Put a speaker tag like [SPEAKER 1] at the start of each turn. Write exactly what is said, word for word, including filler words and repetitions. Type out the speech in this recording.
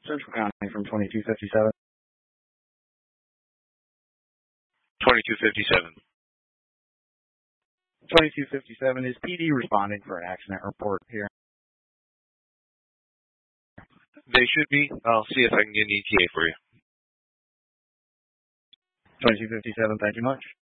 [SPEAKER 1] Central County from twenty-two fifty-seven.
[SPEAKER 2] twenty-two fifty-seven.
[SPEAKER 1] twenty-two fifty-seven is P D responding for an accident report here.
[SPEAKER 2] They should be. I'll see if I can get an E T A for you.
[SPEAKER 1] twenty-two fifty-seven, thank you much.